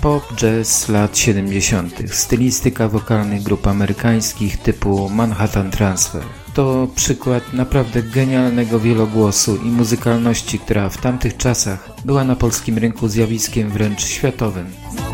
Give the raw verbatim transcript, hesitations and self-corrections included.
Pop jazz lat siedemdziesiątych. Stylistyka wokalnych grup amerykańskich typu Manhattan Transfer. To przykład naprawdę genialnego wielogłosu i muzykalności, która w tamtych czasach była na polskim rynku zjawiskiem wręcz światowym.